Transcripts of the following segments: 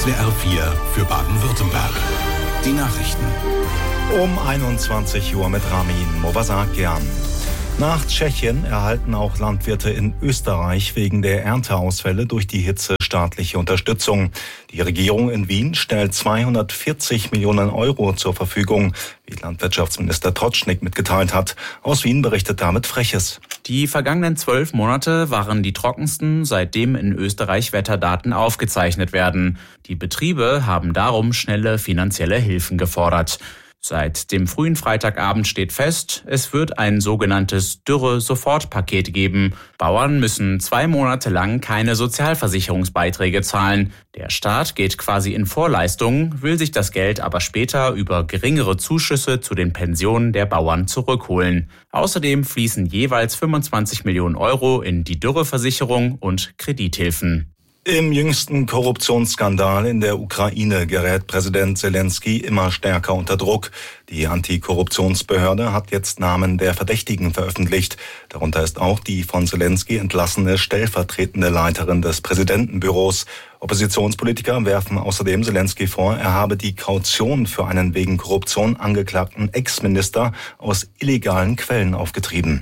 SWR 4 für Baden-Württemberg. Die Nachrichten. Um 21 Uhr mit Ramin Movasakian. Nach Tschechien erhalten auch Landwirte in Österreich wegen der Ernteausfälle durch die Hitze staatliche Unterstützung. Die Regierung in Wien stellt 240 Millionen Euro zur Verfügung, wie Landwirtschaftsminister Totschnig mitgeteilt hat. Aus Wien berichtet David Freches. Die vergangenen 12 Monate waren die trockensten, seitdem in Österreich Wetterdaten aufgezeichnet werden. Die Betriebe haben darum schnelle finanzielle Hilfen gefordert. Seit dem frühen Freitagabend steht fest, es wird ein sogenanntes Dürre-Sofortpaket geben. Bauern müssen 2 Monate lang keine Sozialversicherungsbeiträge zahlen. Der Staat geht quasi in Vorleistung, will sich das Geld aber später über geringere Zuschüsse zu den Pensionen der Bauern zurückholen. Außerdem fließen jeweils 25 Millionen Euro in die Dürreversicherung und Kredithilfen. Im jüngsten Korruptionsskandal in der Ukraine gerät Präsident Selenskyj immer stärker unter Druck. Die Antikorruptionsbehörde hat jetzt Namen der Verdächtigen veröffentlicht. Darunter ist auch die von Selenskyj entlassene stellvertretende Leiterin des Präsidentenbüros. Oppositionspolitiker werfen außerdem Selenskyj vor, er habe die Kaution für einen wegen Korruption angeklagten Ex-Minister aus illegalen Quellen aufgetrieben.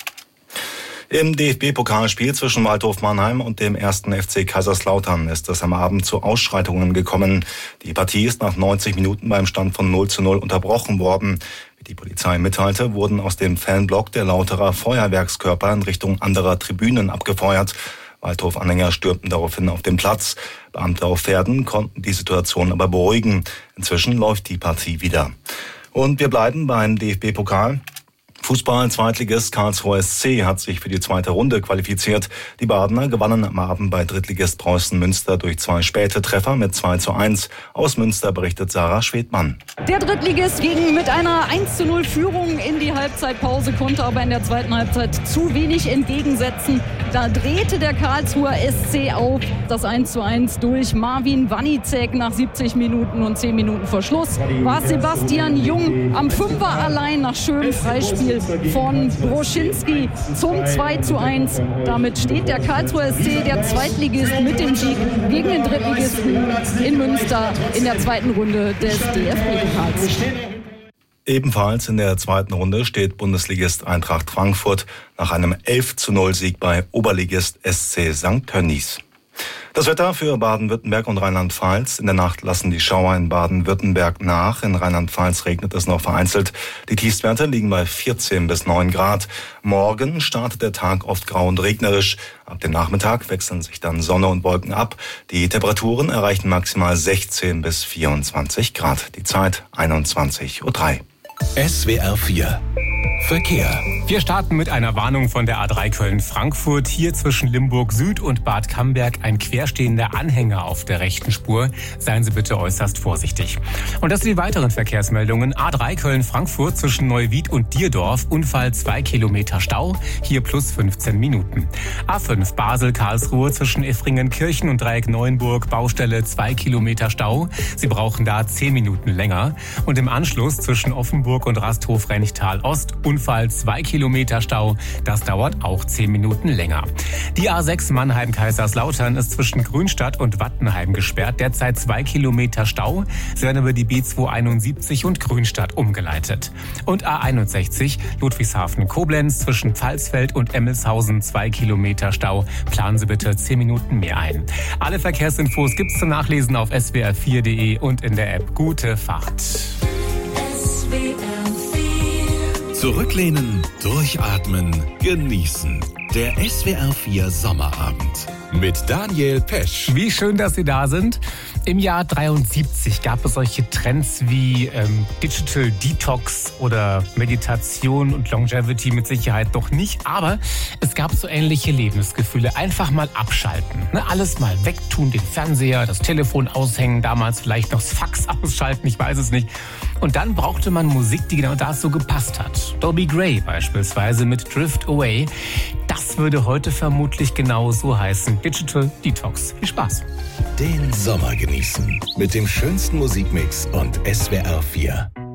Im DFB-Pokalspiel zwischen Waldhof Mannheim und dem 1. FC Kaiserslautern ist es am Abend zu Ausschreitungen gekommen. Die Partie ist nach 90 Minuten beim Stand von 0:0 unterbrochen worden. Wie die Polizei mitteilte, wurden aus dem Fanblock der Lauterer Feuerwerkskörper in Richtung anderer Tribünen abgefeuert. Waldhof-Anhänger stürmten daraufhin auf den Platz. Beamte auf Pferden konnten die Situation aber beruhigen. Inzwischen läuft die Partie wieder. Und wir bleiben beim DFB-Pokal. Fußball-Zweitligist Karlsruhe SC hat sich für die zweite Runde qualifiziert. Die Badener gewannen am Abend bei Drittligist Preußen Münster durch 2 späte Treffer mit 2:1. Aus Münster berichtet Sarah Schwedmann. Der Drittligist ging mit einer 1:0 Führung in die Halbzeitpause, konnte aber in der zweiten Halbzeit zu wenig entgegensetzen. Da drehte der Karlsruher SC auf. Das 1:1 durch Marvin Wanicek nach 70 Minuten und 10 Minuten vor Schluss war Sebastian Jung am Fünfer allein nach schönem Freispiel von Broschinski zum 2:1. Damit steht der Karlsruher SC, der Zweitligist, mit dem Sieg gegen den Drittligisten in Münster in der zweiten Runde des DFB-Pokals. Ebenfalls in der zweiten Runde steht Bundesligist Eintracht Frankfurt nach einem 11:0-Sieg bei Oberligist SC St. Tönnies. Das Wetter für Baden-Württemberg und Rheinland-Pfalz. In der Nacht lassen die Schauer in Baden-Württemberg nach. In Rheinland-Pfalz regnet es noch vereinzelt. Die Tiefstwerte liegen bei 14 bis 9 Grad. Morgen startet der Tag oft grau und regnerisch. Ab dem Nachmittag wechseln sich dann Sonne und Wolken ab. Die Temperaturen erreichen maximal 16 bis 24 Grad. Die Zeit 21:03 Uhr. SWR 4 Verkehr. Wir starten mit einer Warnung von der A3 Köln-Frankfurt. Hier zwischen Limburg Süd und Bad Camberg ein querstehender Anhänger auf der rechten Spur. Seien Sie bitte äußerst vorsichtig. Und das sind die weiteren Verkehrsmeldungen. A3 Köln-Frankfurt zwischen Neuwied und Dierdorf. Unfall 2 Kilometer Stau. Hier plus 15 Minuten. A5 Basel-Karlsruhe zwischen Effringen-Kirchen und Dreieck Neuenburg. Baustelle 2 Kilometer Stau. Sie brauchen da 10 Minuten länger. Und im Anschluss zwischen Offenburg und Rasthof-Renchtal-Ost. Unfall 2 Kilometer Stau. Das dauert auch 10 Minuten länger. Die A6 Mannheim-Kaiserslautern ist zwischen Grünstadt und Wattenheim gesperrt. Derzeit 2 Kilometer Stau. Sie werden über die B271 und Grünstadt umgeleitet. Und A61 Ludwigshafen-Koblenz zwischen Pfalzfeld und Emmelshausen 2 Kilometer Stau. Planen Sie bitte 10 Minuten mehr ein. Alle Verkehrsinfos gibt's zum Nachlesen auf swr4.de und in der App. Gute Fahrt. Zurücklehnen, durchatmen, genießen. Der SWR 4 Sommerabend mit Daniel Pesch. Wie schön, dass Sie da sind. Im Jahr 73 gab es solche Trends wie Digital Detox oder Meditation und Longevity mit Sicherheit noch nicht. Aber es gab so ähnliche Lebensgefühle. Einfach mal abschalten. Ne? Alles mal wegtun, den Fernseher, das Telefon aushängen, damals vielleicht noch das Fax ausschalten, ich weiß es nicht. Und dann brauchte man Musik, die genau dazu gepasst hat. Dobie Gray beispielsweise mit Drift Away. Das würde heute vermutlich genau so heißen. Digital Detox. Viel Spaß. Den Sommer genießen mit dem schönsten Musikmix und SWR 4.